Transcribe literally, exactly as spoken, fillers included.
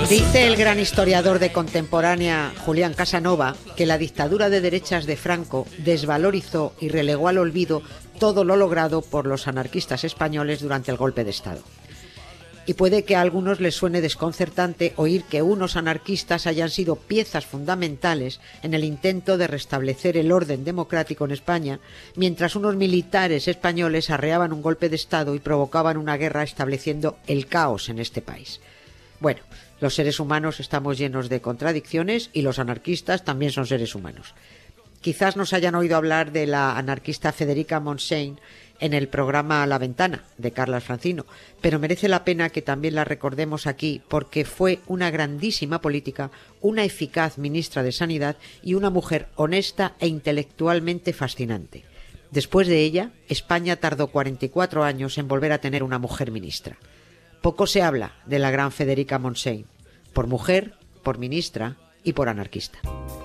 Dice el gran historiador de contemporánea Julián Casanova que la dictadura de derechas de Franco desvalorizó y relegó al olvido todo lo logrado por los anarquistas españoles durante el golpe de Estado. Y puede que a algunos les suene desconcertante oír que unos anarquistas hayan sido piezas fundamentales en el intento de restablecer el orden democrático en España, mientras unos militares españoles arreaban un golpe de Estado y provocaban una guerra estableciendo el caos en este país. Bueno, los seres humanos estamos llenos de contradicciones y los anarquistas también son seres humanos. Quizás nos hayan oído hablar de la anarquista Federica Montseny en el programa La Ventana, de Carlas Francino, pero merece la pena que también la recordemos aquí porque fue una grandísima política, una eficaz ministra de Sanidad y una mujer honesta e intelectualmente fascinante. Después de ella, España tardó cuarenta y cuatro años en volver a tener una mujer ministra. Poco se habla de la gran Federica Montseny, por mujer, por ministra y por anarquista.